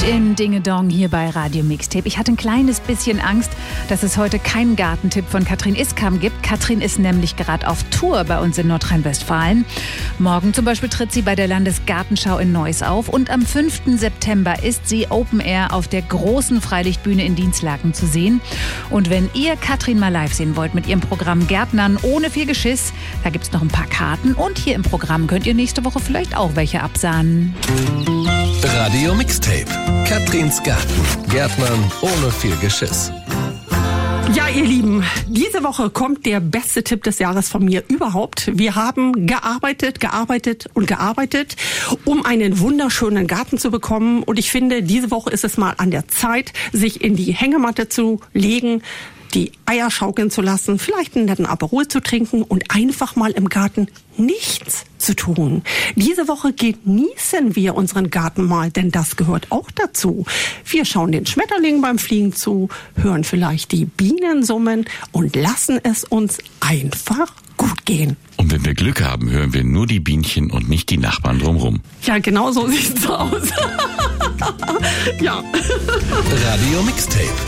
in Dinge Dong hier bei Radio Mixtape. Ich hatte ein kleines bisschen Angst, dass es heute keinen Gartentipp von Katrin Iskam gibt. Katrin ist nämlich gerade auf Tour bei uns in Nordrhein-Westfalen. Morgen zum Beispiel tritt sie bei der Landesgartenschau in Neuss auf. Und am 5. September ist sie Open Air auf der großen Freilichtbühne in Dinslaken zu sehen. Und wenn ihr Katrin mal live sehen wollt mit ihrem Programm Gärtnern ohne viel Geschiss, da gibt's noch ein paar Karten. Und hier im Programm könnt ihr nächste Woche vielleicht auch welche absahnen. Radio Mixtape. Katrins Garten. Gärtnern ohne viel Geschiss. Ja, ihr Lieben, diese Woche kommt der beste Tipp des Jahres von mir überhaupt. Wir haben gearbeitet, um einen wunderschönen Garten zu bekommen. Und ich finde, diese Woche ist es mal an der Zeit, sich in die Hängematte zu legen, die Eier schaukeln zu lassen, vielleicht einen netten Aperol zu trinken und einfach mal im Garten nichts zu tun. Diese Woche genießen wir unseren Garten mal, denn das gehört auch dazu. Wir schauen den Schmetterlingen beim Fliegen zu, hören vielleicht die Bienen summen und lassen es uns einfach gut gehen. Und wenn wir Glück haben, hören wir nur die Bienchen und nicht die Nachbarn drumherum. Ja, genau so sieht's aus. Ja. Radio Mixtape.